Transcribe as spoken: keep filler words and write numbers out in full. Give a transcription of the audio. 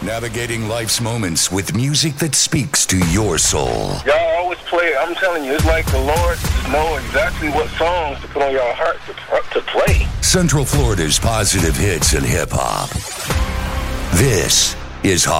Navigating life's moments with music that speaks to your soul. Y'all always play, I'm telling you, it's like the Lord know exactly what songs to put on your heart to, to play. Central Florida's positive hits and hip-hop. This is Hot.